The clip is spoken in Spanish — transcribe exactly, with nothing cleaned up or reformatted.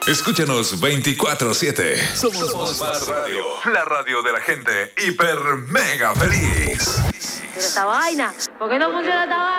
Escúchanos veinticuatro siete. Somos, Somos Más Radio, la radio de la gente hiper mega feliz. Pero esta vaina, ¿por qué no funciona esta vaina?